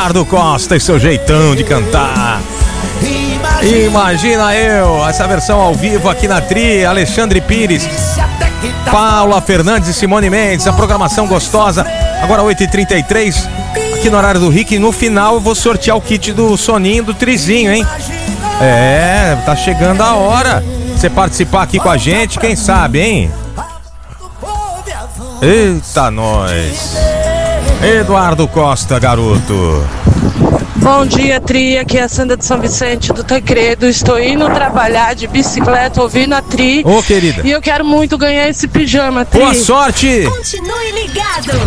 Eduardo Costa e seu jeitão de cantar. Imagina eu, essa versão ao vivo aqui na Tri, Alexandre Pires, Paula Fernandes e Simone Mendes, a programação gostosa. Agora 8h33, aqui no horário do Rick. No final eu vou sortear o kit do soninho do Trizinho, hein? Tá chegando a hora de você participar aqui com a gente, quem sabe, hein? Eita, nós! Eduardo Costa, garoto. Bom dia, Tri, aqui é a Sandra de São Vicente do Tancredo. Estou indo trabalhar de bicicleta, ouvindo a Tri. Ô, querida. E eu quero muito ganhar esse pijama, Tri. Boa sorte! Continue ligado.